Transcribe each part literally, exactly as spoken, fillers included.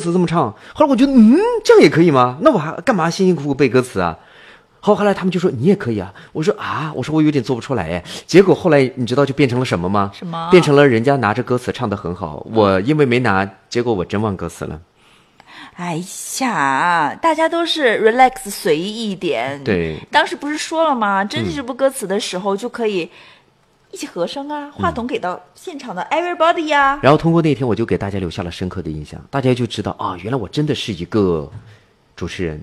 词这么唱。后来我觉得，嗯，这样也可以吗？那我还干嘛辛辛苦苦背歌词啊？后后来他们就说你也可以啊。我说啊，我说我有点做不出来哎。结果后来你知道就变成了什么吗？ 什么？ 变成了人家拿着歌词唱得很好，我因为没拿，结果我真忘歌词了。 哎呀，大家都是 relax 随意一点。 对， 当时不是说了吗？真是这部歌词的时候就可以一起和声啊，话筒给到现场的 everybody 呀、啊。 然后通过那天，我就给大家留下了深刻的印象，大家就知道啊，原来我真的是一个主持人。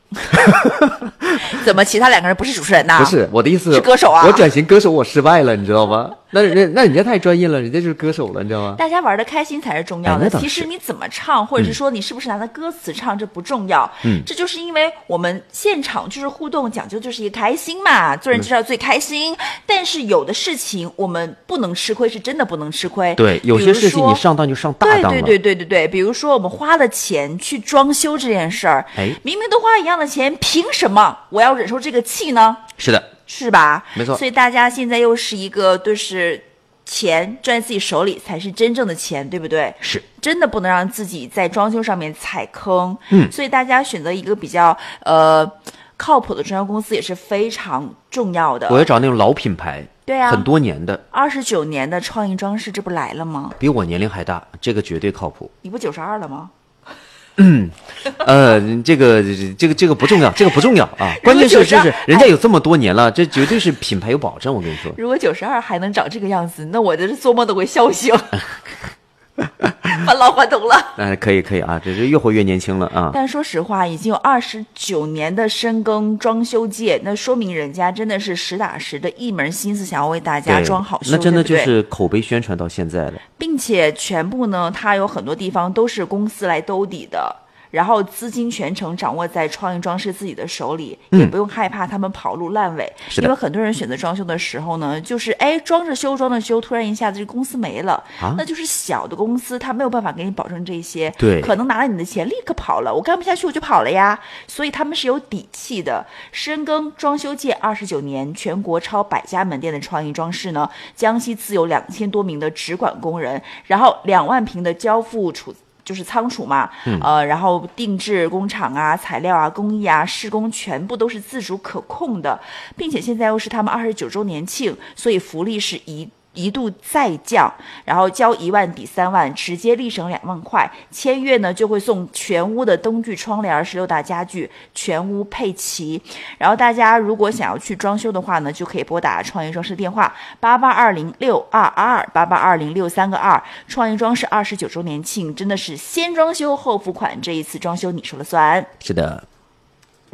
怎么其他两个人不是主持人呐？ 不是，我的意思是歌手啊。 我转型歌手我失败了，你知道吗？那人那人家太专业了，人家就是歌手了，你知道吗？ 大家玩的开心才是重要的、 哎、 其实你怎么唱，或者是说你是不是拿的歌词唱、嗯、这不重要。 嗯， 这就是因为我们现场就是互动，讲究就是一个开心嘛，做人知道最开心、嗯、但是有的事情我们不能吃亏，是真的不能吃亏。 对，有些事情你上当就上大当了。 对对对对对对，比如说我们花了钱去装修这件事儿， 哎， 明明都花一样的钱，凭什么我要忍受这个气呢？ 是的， 是吧？ 没错。 所以大家现在又是一个就是钱赚在自己手里才是真正的钱，对不对？ 是， 真的不能让自己在装修上面踩坑。 嗯， 所以大家选择一个比较呃靠谱的装修公司也是非常重要的。 我要找那种老品牌， 对啊， 很多年的， 二十九年的创意装饰，这不来了吗？ 比我年龄还大，这个绝对靠谱。 你不九十二了吗？ 嗯，呃，这个这个这个不重要，这个不重要啊。关键是就是人家有这么多年了，这绝对是品牌有保证。我跟你说， 如果九十二还能长这个样子，那我这做梦都会笑醒。返老还童了， 哎、呃，可以可以啊，这是越活越年轻了啊。 但说实话，已经有二十九年的深耕装修界，那说明人家真的是实打实的一门心思想要为大家装好修， 那真的就对是口碑宣传到现在了， 并且全部呢，它有很多地方都是公司来兜底的。然后资金全程掌握在创意装饰自己的手里， 嗯、 也不用害怕他们跑路烂尾。因为很多人选择装修的时候呢，就是哎装着修装着修，突然一下子这公司没了， 啊、 那就是小的公司，他没有办法给你保证这些， 对， 可能拿了你的钱立刻跑了，我干不下去我就跑了呀。所以他们是有底气的。深耕装修界二十九年，全国超百家门店的创意装饰呢，江西自有两千多名的直管工人，然后两万平的交付储。就是仓储嘛， 嗯、 呃，然后定制工厂啊、材料啊、工艺啊、施工全部都是自主可控的，并且现在又是他们二十九周年庆，所以福利是一一度再降，然后交一万抵三万，直接立省两万块。签约呢就会送全屋的灯具、窗帘、十六大家具，全屋配齐。然后大家如果想要去装修的话呢，就可以拨打创意装饰电话八八二零六二二二八八二零六三个二。创意装饰二十九周年庆真的是先装修后付款，这一次装修你说了算。 是的。